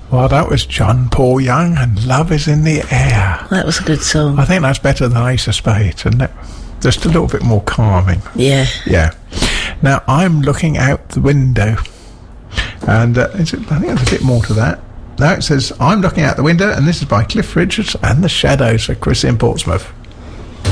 Well, that was John Paul Young and Love Is in the Air. That was a good song. I think that's better than Ace of Spades, isn't it? Just a little bit more calming. Yeah. Yeah. Now, I'm looking out the window. And I think there's a bit more to that. Now it says, I'm looking out the window, and this is by Cliff Richards and the Shadows for Chris in Portsmouth.